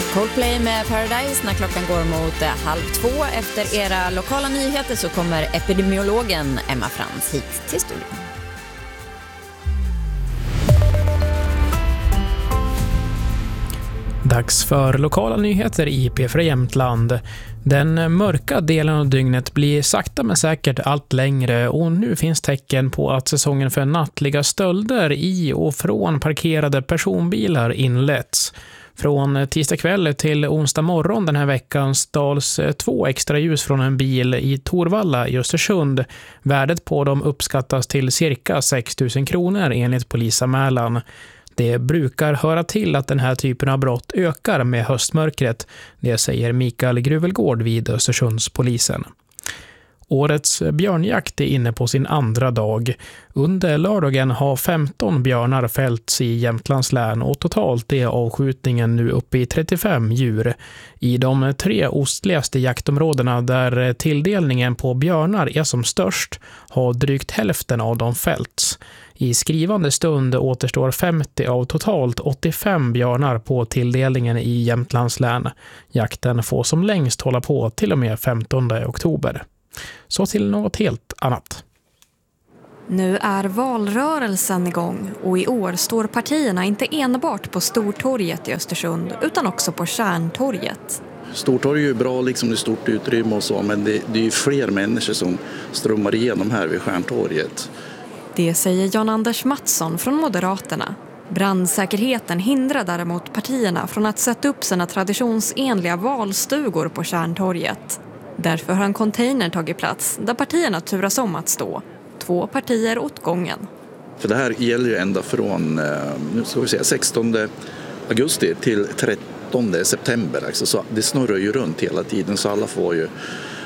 Coldplay med Paradise. När klockan går mot 1:30 efter era lokala nyheter så kommer epidemiologen Emma Frans hit till studion. Dags för lokala nyheter i P4 Jämtland. Den mörka delen av dygnet blir sakta men säkert allt längre och nu finns tecken på att säsongen för nattliga stölder i och från parkerade personbilar inletts. Från tisdag kväll till onsdag morgon den här veckan stals 2 extra ljus från en bil i Torvalla i Östersund. Värdet på dem uppskattas till cirka 6 000 kronor enligt polisanmälan. Det brukar höra till att den här typen av brott ökar med höstmörkret, det säger Mikael Gruvelgård vid Östersundspolisen. Årets björnjakt är inne på sin andra dag. Under lördagen har 15 björnar fällts i Jämtlands län och totalt är avskjutningen nu uppe i 35 djur. I de 3 ostligaste jaktområdena där tilldelningen på björnar är som störst har drygt hälften av dem fällts. I skrivande stund återstår 50 av totalt 85 björnar på tilldelningen i Jämtlands län. Jakten får som längst hålla på till och med 15 oktober. Så till något helt annat. Nu är valrörelsen igång och i år står partierna inte enbart på Stortorget i Östersund utan också på Kärntorget. Stortorget är ju bra, liksom det är stort utrymme och så, men det är ju fler människor som strömmar igenom här vid Kärntorget. Det säger Jan-Anders Mattsson från Moderaterna. Brandsäkerheten hindrar däremot partierna från att sätta upp sina traditionsenliga valstugor på Kärntorget. Därför har en container tagit plats där partierna turas om att stå. 2 partier åt gången. För det här gäller ju ända från nu ska vi säga, 16 augusti till 13 september. Alltså, så det snurrar ju runt hela tiden så alla får ju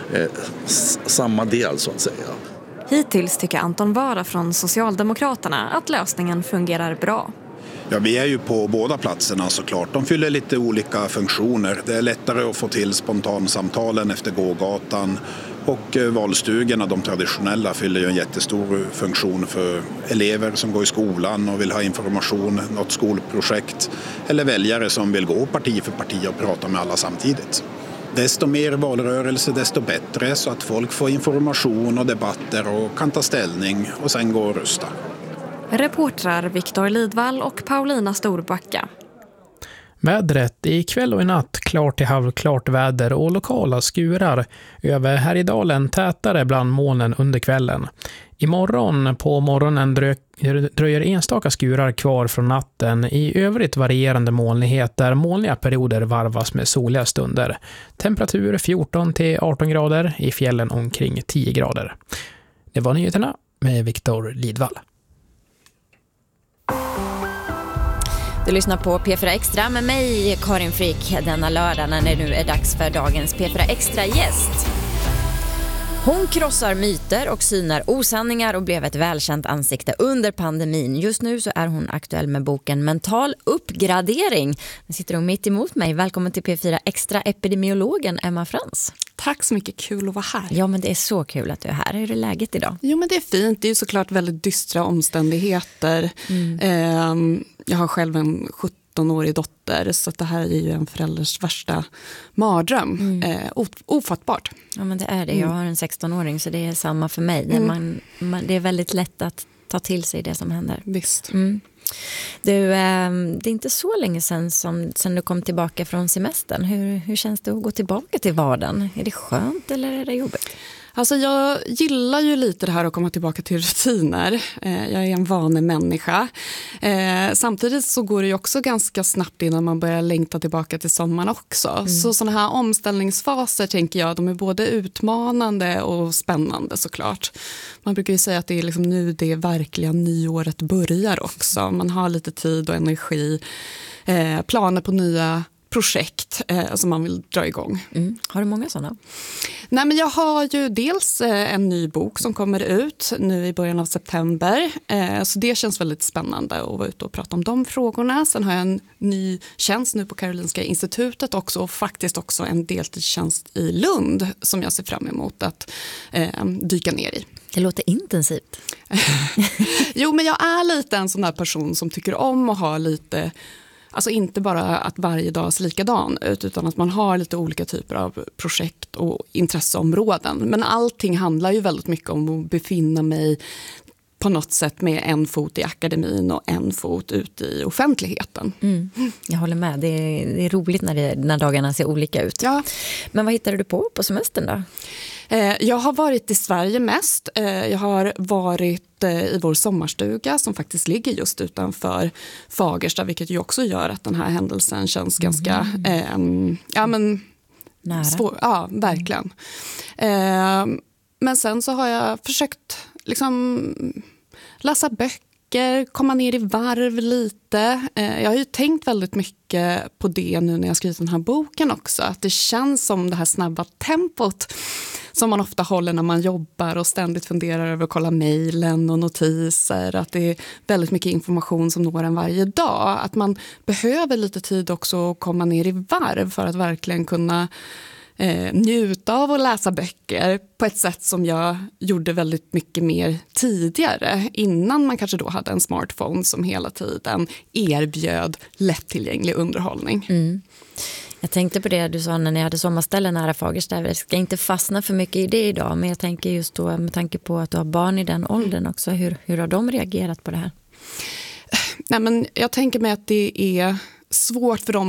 samma del så att säga. Hittills tycker Anton Vara från Socialdemokraterna att lösningen fungerar bra. Ja, vi är ju på båda platserna såklart. De fyller lite olika funktioner. Det är lättare att få till spontansamtalen efter gågatan. Och valstugorna, de traditionella, fyller ju en jättestor funktion för elever som går i skolan och vill ha information, något skolprojekt. Eller väljare som vill gå parti för parti och prata med alla samtidigt. Desto mer valrörelse, desto bättre så att folk får information och debatter och kan ta ställning och sen gå och rösta. Reportrar Viktor Lidvall och Paulina Storbacka. Vädret i kväll och i natt klart till halvklart väder och lokala skurar. Över Härjedalen tätare bland molnen under kvällen. Imorgon på morgonen dröjer enstaka skurar kvar från natten. I övrigt varierande molnighet där molniga perioder varvas med soliga stunder. Temperatur 14 till 18 grader, i fjällen omkring 10 grader. Det var nyheterna med Viktor Lidvall. Du lyssnar på P4 Extra med mig, Karin Frick, denna lördag när det nu är dags för dagens P4 Extra-gäst. Hon krossar myter och synar osanningar och blev ett välkänt ansikte under pandemin. Just nu så är hon aktuell med boken Mental uppgradering. Nu sitter hon mitt emot mig. Välkommen till P4 Extra, epidemiologen Emma Frans. Tack så mycket, kul att vara här. Ja, men det är så kul att du är här. Hur är det läget idag? Jo, men det är fint. Det är ju såklart väldigt dystra omständigheter. Jag har själv en 17-årig dotter så att det här är ju en förälders värsta mardröm. Ofattbart. Ja, men det är det. Jag har en 16-åring så det är samma för mig. Det är väldigt lätt att ta till sig det som händer. Visst. Du, det är inte så länge sedan du kom tillbaka från semestern. Hur känns det att gå tillbaka till vardagen? Är det skönt eller är det jobbigt? Alltså jag gillar ju lite det här att komma tillbaka till rutiner. Jag är en vanlig människa. Samtidigt så går det ju också ganska snabbt innan man börjar längta tillbaka till sommaren också. Så sådana här omställningsfaser tänker jag, de är både utmanande och spännande såklart. Man brukar ju säga att det är liksom nu det verkliga nyåret börjar också. Man har lite tid och energi, planer på nya projekt som man vill dra igång. Har du många sådana? Nej, men jag har ju dels en ny bok som kommer ut nu i början av september. Så det känns väldigt spännande att vara ute och prata om de frågorna. Sen har jag en ny tjänst nu på Karolinska institutet också och faktiskt också en deltidstjänst i Lund som jag ser fram emot att dyka ner i. Det låter intensivt. Jo, men jag är lite en sån där person som tycker om att ha lite Alltså inte bara att varje dag ser likadan ut, utan att man har lite olika typer av projekt och intresseområden. Men allting handlar ju väldigt mycket om att befinna mig på något sätt med en fot i akademin och en fot ute i offentligheten. Jag håller med. Det är roligt när dagarna ser olika ut. Ja. Men vad hittade du på semestern då? Jag har varit i Sverige mest. Jag har varit i vår sommarstuga som faktiskt ligger just utanför Fagersta, vilket ju också gör att den här händelsen känns ganska nära. Svår. Ja, verkligen. Men sen så har jag försökt läsa böcker, komma ner i varv lite. Jag har ju tänkt väldigt mycket på det nu när jag skrivit den här boken också. Att det känns som det här snabba tempot som man ofta håller när man jobbar och ständigt funderar över att kolla mejlen och notiser. Att det är väldigt mycket information som når en varje dag. Att man behöver lite tid också att komma ner i varv för att verkligen kunna njuta av att läsa böcker på ett sätt som jag gjorde väldigt mycket mer tidigare, innan man kanske då hade en smartphone som hela tiden erbjöd lättillgänglig underhållning. Jag tänkte på det du sa när ni hade sommarställen nära Fagersta. Jag ska inte fastna för mycket i det idag, men jag tänker just då med tanke på att du har barn i den åldern också. Hur har de reagerat på det här? Nej, men jag tänker mig att det är svårt för dem